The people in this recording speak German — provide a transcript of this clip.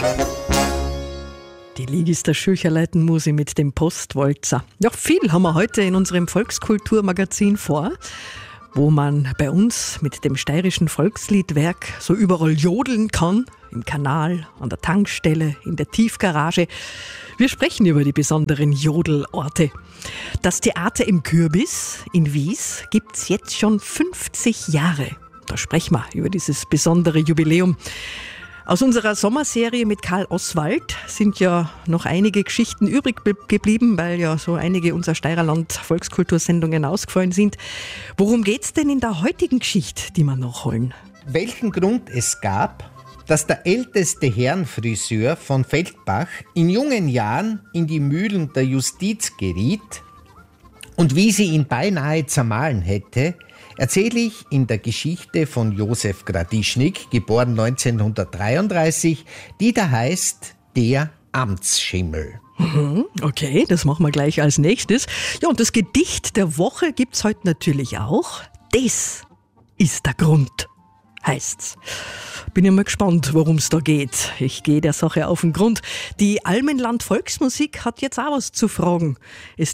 Die Ligister Schücherleiten-Musi mit dem Postwalzer. Ja, viel haben wir heute in unserem Volkskulturmagazin vor, wo man bei uns mit dem steirischen Volksliedwerk so überall jodeln kann. Im Kanal, an der Tankstelle, in der Tiefgarage. Wir sprechen über die besonderen Jodelorte. Das Theater im Kürbis in Wies gibt's jetzt schon 50 Jahre. Da sprechen wir über dieses besondere Jubiläum. Aus unserer Sommerserie mit Karl Oswald sind ja noch einige Geschichten übrig geblieben, weil ja so einige unserer Steirerland-Volkskultursendungen ausgefallen sind. Worum geht's denn in der heutigen Geschichte, die wir nachholen? Welchen Grund es gab, dass der älteste Herrenfriseur von Feldbach in jungen Jahren in die Mühlen der Justiz geriet und wie sie ihn beinahe zermahlen hätte, erzähle ich in der Geschichte von Josef Gradischnik, geboren 1933, die da heißt Der Amtsschimmel. Okay, das machen wir gleich als nächstes. Ja, und das Gedicht der Woche gibt's heute natürlich auch. Das ist der Grund, heißt's. Bin ja mal gespannt, worum es da geht. Ich gehe der Sache auf den Grund. Die Almenland Volksmusik hat jetzt auch was zu fragen. Es